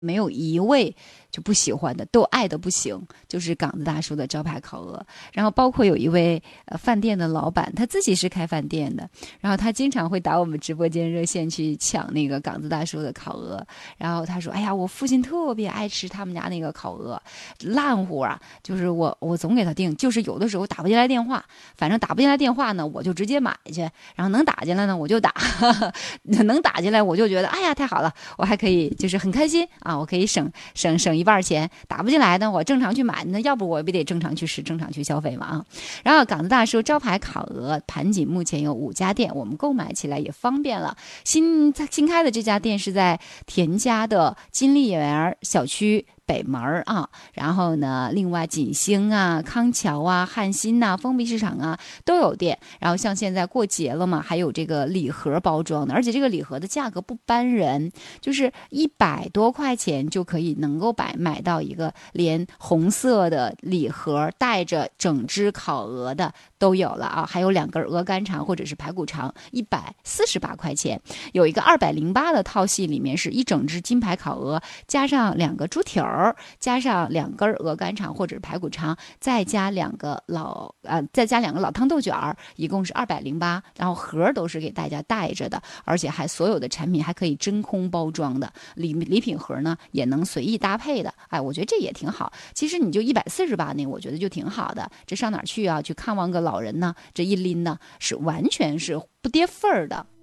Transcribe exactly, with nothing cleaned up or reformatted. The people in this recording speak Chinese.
没有一位就不喜欢的，都爱的不行，就是岗子大叔的招牌烤鹅。然后包括有一位呃饭店的老板，他自己是开饭店的，然后他经常会打我们直播间热线去抢那个岗子大叔的烤鹅。然后他说：“哎呀，我父亲特别爱吃他们家那个烤鹅，烂乎啊，就是我我总给他订，就是有的时候打不进来电话，反正打不进来电话呢，我就直接买去，然后能打进来呢我就打，能打进来我就觉得哎呀太好了，我还可以就是很开心啊。”啊，我可以省省省一半钱，打不进来呢，我正常去买，那要不我也不得正常去吃，正常去消费嘛啊。然后岗子大叔招牌烤鹅盘锦目前有五家店，我们购买起来也方便了。新新开的这家店是在田家的金丽园小区北门啊，然后呢，另外锦星啊、康桥啊、汉新呐、啊、封闭市场啊都有店。然后像现在过节了嘛，还有这个礼盒包装的，而且这个礼盒的价格不搬人，就是一百多块钱就可以能够买买到一个连红色的礼盒带着整只烤鹅的都有了啊，还有两根鹅肝肠或者是排骨肠，一百四十八块钱。有一个二百零八的套系，里面是一整只金牌烤鹅，加上两个猪蹄儿。加上两根鹅肝肠或者是排骨肠，再加两个老呃，再加两个老汤豆卷儿，一共是二百零八。然后盒都是给大家带着的，而且还所有的产品还可以真空包装的，礼礼品盒呢也能随意搭配的。哎，我觉得这也挺好。其实你就一百四十八那，我觉得就挺好的。这上哪儿去啊？去看望个老人呢？这一拎呢是完全是不跌份儿的。